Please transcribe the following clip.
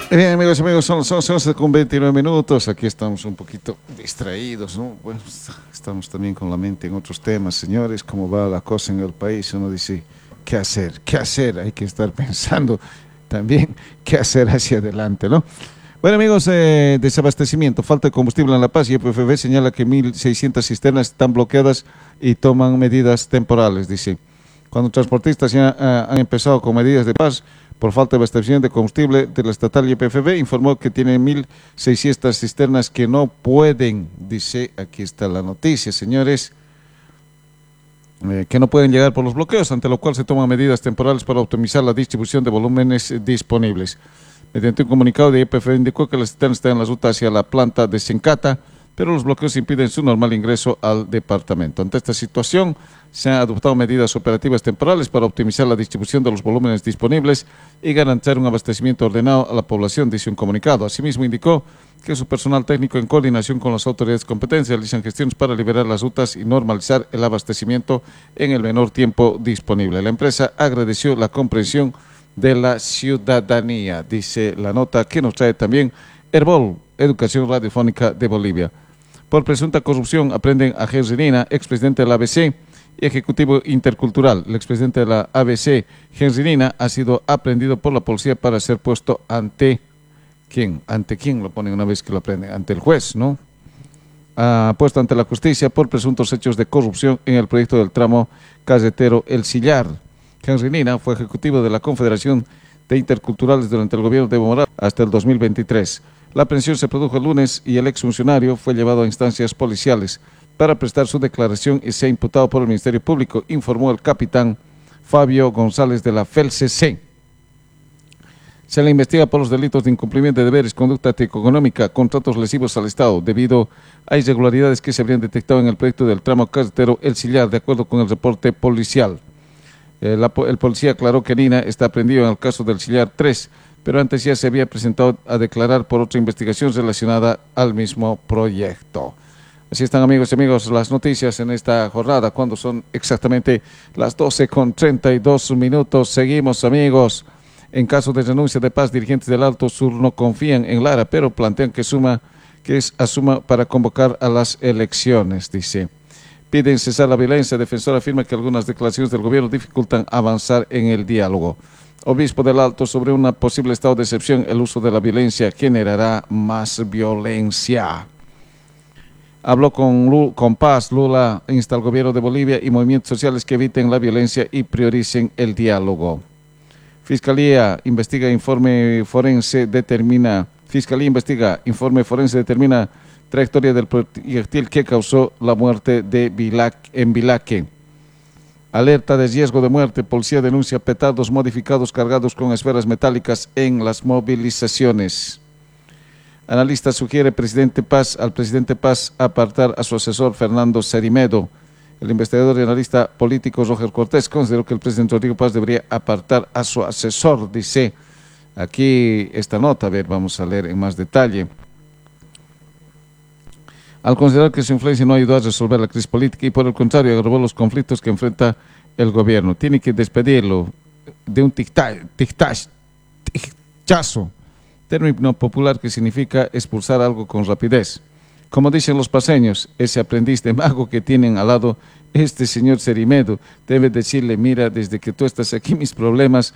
Bien, amigos, son las 11 con 29 minutos. Aquí estamos un poquito distraídos, ¿no? Bueno, estamos también con la mente en otros temas, señores. ¿Cómo va la cosa en el país? Uno dice, ¿qué hacer? ¿Qué hacer? Hay que estar pensando también qué hacer hacia adelante, ¿no? Bueno, amigos, desabastecimiento, falta de combustible en La Paz y EPFB señala que 1.600 cisternas están bloqueadas y toman medidas temporales, dice. Cuando transportistas ya han empezado con medidas de paz por falta de abastecimiento de combustible de la estatal y EPFB, informó que tienen 1.600 cisternas que no pueden, dice, aquí está la noticia, señores, que no pueden llegar por los bloqueos, ante lo cual se toman medidas temporales para optimizar la distribución de volúmenes disponibles. Mediante un comunicado de EPFB indicó que las cisternas están en la ruta hacia la planta de Sencata, pero los bloqueos impiden su normal ingreso al departamento. Ante esta situación, se han adoptado medidas operativas temporales para optimizar la distribución de los volúmenes disponibles y garantizar un abastecimiento ordenado a la población, dice un comunicado. Asimismo, indicó que su personal técnico, en coordinación con las autoridades competentes, realizan gestiones para liberar las rutas y normalizar el abastecimiento en el menor tiempo disponible. La empresa agradeció la comprensión de la ciudadanía, dice la nota que nos trae también Herbol, Educación Radiofónica de Bolivia. Por presunta corrupción aprenden a Henry Nina, expresidente de la ABC y ejecutivo intercultural. El expresidente de la ABC, Henry Nina, ha sido aprendido por la policía para ser puesto ante ¿quién? ¿Ante quién lo ponen una vez que lo aprenden? Ante el juez, ¿no? Puesto ante la justicia por presuntos hechos de corrupción en el proyecto del tramo carretero El Sillar. Henry Nina fue ejecutivo de la Confederación de Interculturales durante el gobierno de Evo Morales hasta el 2023. La aprehensión se produjo el lunes y el exfuncionario fue llevado a instancias policiales para prestar su declaración y se ha imputado por el Ministerio Público, informó el capitán Fabio González de la FELCC. Se le investiga por los delitos de incumplimiento de deberes, conducta económica, contratos lesivos al Estado, debido a irregularidades que se habrían detectado en el proyecto del tramo carretero El Sillar, de acuerdo con el reporte policial. El policía aclaró que Nina está aprendido en el caso del Sillar 3, pero antes ya se había presentado a declarar por otra investigación relacionada al mismo proyecto. Así están, amigos y amigos, las noticias en esta jornada, cuando son exactamente las 12:32 minutos. Seguimos, amigos. En caso de renuncia de paz, dirigentes del Alto Sur no confían en Lara, pero plantean que asuma para convocar a las elecciones, dice. Piden cesar la violencia. Defensor afirma que algunas declaraciones del gobierno dificultan avanzar en el diálogo. Obispo del Alto, sobre un posible estado de excepción, el uso de la violencia generará más violencia. Habló con Paz. Lula insta al gobierno de Bolivia y movimientos sociales que eviten la violencia y prioricen el diálogo. Fiscalía investiga informe forense determina trayectoria del proyectil que causó la muerte de en Bilaque. Alerta de riesgo de muerte. Policía denuncia petardos modificados cargados con esferas metálicas en las movilizaciones. Analista sugiere al presidente Paz apartar a su asesor Fernando Cerimedo. El investigador y analista político Roger Cortés consideró que el presidente Rodrigo Paz debería apartar a su asesor, dice aquí esta nota. A ver, vamos a leer en más detalle. Al considerar que su influencia no ayudó a resolver la crisis política y por el contrario agravó los conflictos que enfrenta el gobierno, tiene que despedirlo de un tictazo, término popular que significa expulsar algo con rapidez. Como dicen los paseños, ese aprendiz de mago que tienen al lado, este señor Cerimedo, debe decirle: mira, desde que tú estás aquí mis problemas